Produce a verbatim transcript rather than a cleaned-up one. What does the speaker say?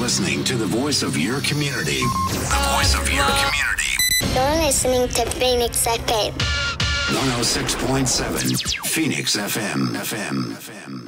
listening to the voice of your community. The voice of your community. You're listening to Phoenix F M. one oh six point seven Phoenix F M. F M. F M.